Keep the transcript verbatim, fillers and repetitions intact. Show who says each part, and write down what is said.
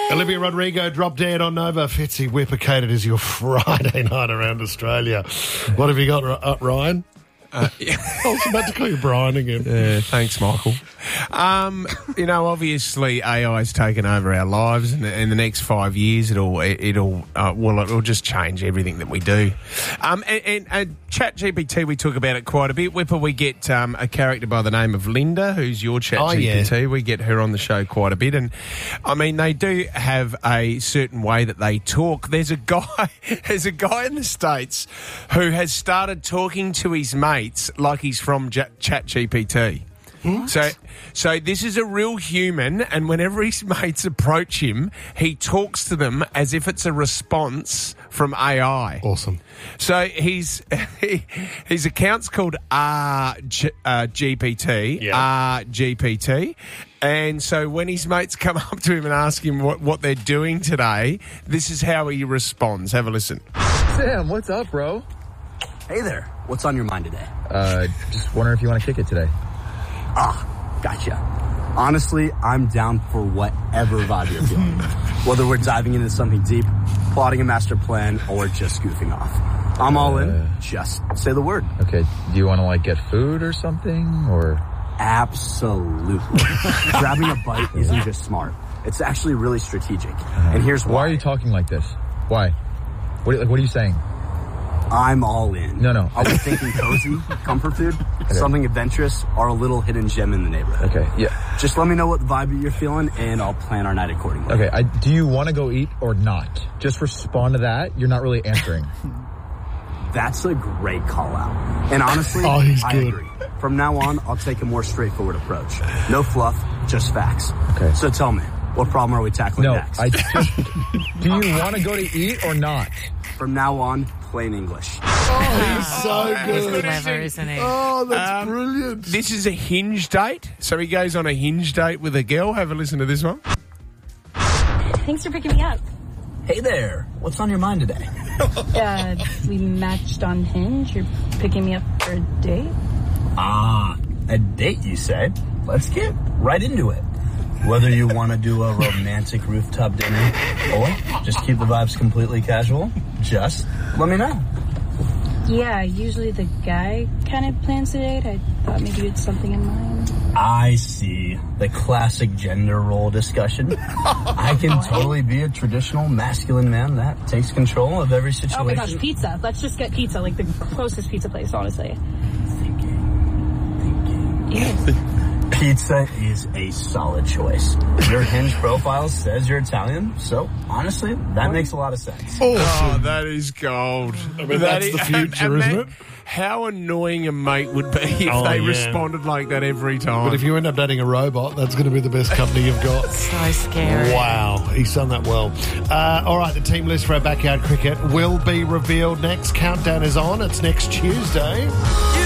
Speaker 1: Olivia Rodrigo dropped dead on Nova. Fitzy Whippercate, it is your Friday night around Australia. What have you got up, Ryan? Uh, yeah. I was about to call you Brian again.
Speaker 2: Yeah, thanks, Michael. Um, you know, obviously A I's taken over our lives, and in the next five years, it'll it'll uh, well, it'll just change everything that we do. Um, and, and, and ChatGPT, we talk about it quite a bit. Whipper, we get um, a character by the name of Linda, who's your ChatGPT. Oh, yeah. We get her on the show quite a bit, and I mean, they do have a certain way that they talk. There's a guy, there's a guy in the States who has started talking to his mates like he's from J- ChatGPT. What? So, so this is a real human, and whenever his mates approach him, he talks to them as if it's a response from A I.
Speaker 1: Awesome.
Speaker 2: So he's he, his account's called R G P T, yeah. R G P T, and so when his mates come up to him and ask him what, what they're doing today, this is how he responds. Have a listen.
Speaker 3: Sam, what's up, bro?
Speaker 4: Hey there. What's on your mind today?
Speaker 3: Uh, just wondering if you want to kick it today.
Speaker 4: Ah, gotcha. Honestly, I'm down for whatever vibe you're feeling. Whether we're diving into something deep, plotting a master plan, or just goofing off. I'm all uh, in. Just say the word.
Speaker 3: Okay. Do you want to, like, get food or something, or?
Speaker 4: Absolutely. Grabbing a bite isn't just smart. It's actually really strategic. Uh, and here's why.
Speaker 3: Why are you talking like this? Why? What, like, what are you saying?
Speaker 4: I'm all in.
Speaker 3: No, no.
Speaker 4: I was thinking cozy, comfort food, okay. Something adventurous, or a little hidden gem in the neighborhood.
Speaker 3: Okay, yeah.
Speaker 4: Just let me know what vibe you're feeling, and I'll plan our night accordingly.
Speaker 3: Okay, I, do you want to go eat or not? Just respond to that. You're not really answering.
Speaker 4: That's a great call out. And honestly,
Speaker 1: oh, he's
Speaker 4: I
Speaker 1: good.
Speaker 4: agree. From now on, I'll take a more straightforward approach. No fluff, just facts.
Speaker 3: Okay.
Speaker 4: So tell me, what problem are we tackling
Speaker 3: no,
Speaker 4: next?
Speaker 3: I just, do you want to go to eat or not?
Speaker 4: From now on, plain English.
Speaker 1: Oh, he's so good.
Speaker 5: He's clever, isn't he?
Speaker 1: Oh, that's um, brilliant.
Speaker 2: This is a Hinge date. So he goes on a Hinge date with a girl. Have a listen to this one.
Speaker 6: Thanks for picking me up.
Speaker 4: Hey there. What's on your mind today?
Speaker 6: uh, we matched on Hinge. You're picking me up for a date?
Speaker 4: Ah, a date, you say? Let's get right into it. Whether you want to do a romantic rooftop dinner or just keep the vibes completely casual, just let me know.
Speaker 6: Yeah, usually the guy kind of plans the date. I thought maybe you had something in mind.
Speaker 4: I see. The classic gender role discussion. I can totally be a traditional masculine man that takes control of every situation.
Speaker 6: Oh my gosh, pizza. Let's just get pizza, like the closest pizza place, honestly.
Speaker 4: Thinking. Thinking.
Speaker 6: Yeah.
Speaker 4: Pizza is a solid choice. Your Hinge profile says you're Italian, so honestly, that makes a lot of sense.
Speaker 2: Oh, that is gold.
Speaker 1: I mean, that's the future, isn't it?
Speaker 2: How annoying a mate would be if
Speaker 1: oh,
Speaker 2: they
Speaker 1: yeah.
Speaker 2: responded like that every time.
Speaker 1: But if you end up dating a robot, that's going to be the best company you've got.
Speaker 5: So scary.
Speaker 1: Wow, he's done that well. Uh, all right, the team list for our backyard cricket will be revealed next. Countdown is on. It's next Tuesday.